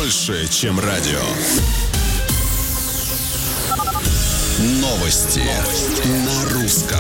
больше, чем радио. Новости на русском.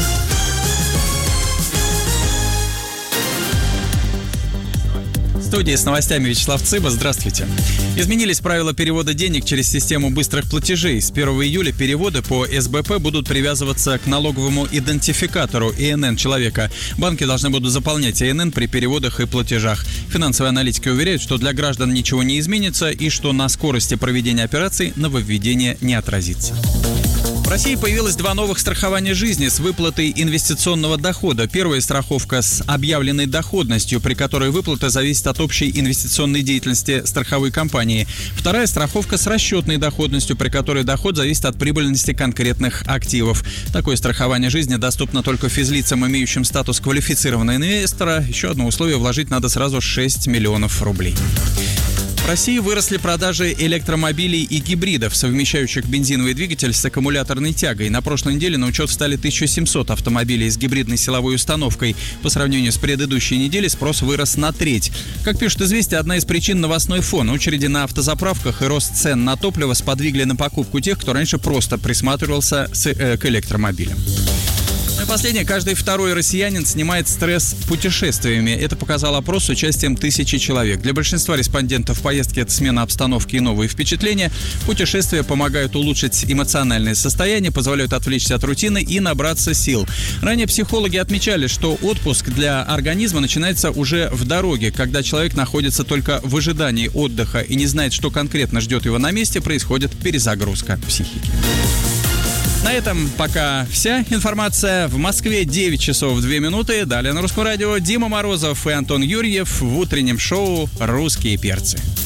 В студии с новостями Вячеслав Цыба. Здравствуйте. Изменились правила перевода денег через систему быстрых платежей. С 1 июля переводы по СБП будут привязываться к налоговому идентификатору ИНН человека. Банки должны будут заполнять ИНН при переводах и платежах. Финансовые аналитики уверяют, что для граждан ничего не изменится и что на скорости проведения операций нововведение не отразится. В России появилось 2 новых страхования жизни с выплатой инвестиционного дохода. Первая страховка с объявленной доходностью, при которой выплата зависит от общей инвестиционной деятельности страховой компании. Вторая страховка с расчетной доходностью, при которой доход зависит от прибыльности конкретных активов. Такое страхование жизни доступно только физлицам, имеющим статус квалифицированного инвестора. Еще одно условие: вложить надо сразу 6 миллионов рублей. В России выросли продажи электромобилей и гибридов, совмещающих бензиновый двигатель с аккумуляторной тягой. На прошлой неделе на учет встали 1700 автомобилей с гибридной силовой установкой. По сравнению с предыдущей неделей спрос вырос на треть. Как пишет «Известия», одна из причин — новостной фон. Очереди на автозаправках и рост цен на топливо сподвигли на покупку тех, кто раньше просто присматривался к электромобилям. И последнее. Каждый второй россиянин снимает стресс путешествиями. Это показал опрос с участием 1000 человек. Для большинства респондентов поездки — это смена обстановки и новые впечатления. Путешествия помогают улучшить эмоциональное состояние, позволяют отвлечься от рутины и набраться сил. Ранее психологи отмечали, что отпуск для организма начинается уже в дороге. Когда человек находится только в ожидании отдыха и не знает, что конкретно ждет его на месте, происходит перезагрузка психики. На этом пока вся информация. В Москве 9 часов 2 минуты. Далее на Русском радио Дима Морозов и Антон Юрьев в утреннем шоу «Русские перцы».